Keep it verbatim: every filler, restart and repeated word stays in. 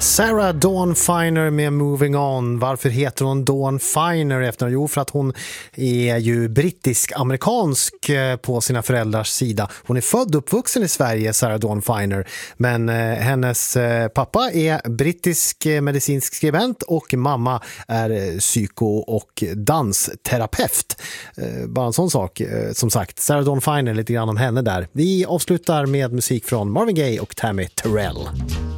Sarah Dawn Finer med Moving On. Varför heter hon Dawn Finer efter? Jo, för att hon är ju brittisk-amerikansk på sina föräldrars sida. Hon är född och uppvuxen i Sverige, Sarah Dawn Finer. Men eh, hennes eh, pappa är brittisk eh, medicinsk skribent och mamma är eh, psyko- och dansterapeut. Eh, bara en sån sak. Eh, som sagt, Sarah Dawn Finer, lite grann om henne där. Vi avslutar med musik från Marvin Gaye och Tammy Terrell.